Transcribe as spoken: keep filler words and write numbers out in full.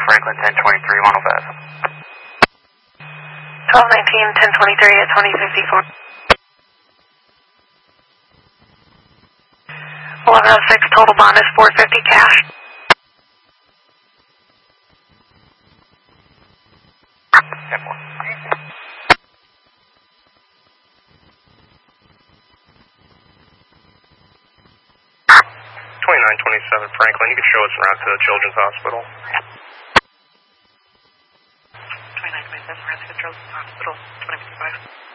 Franklin, ten twenty-three, one oh five. twelve nineteen, ten twenty-three at twenty fifty-four. eleven oh six, total bond is four fifty cash. ten four. twenty-nine twenty-seven Franklin, you can show us around to the Children's Hospital. twenty-nine twenty-seven, around to the Children's Hospital, twenty fifty-five.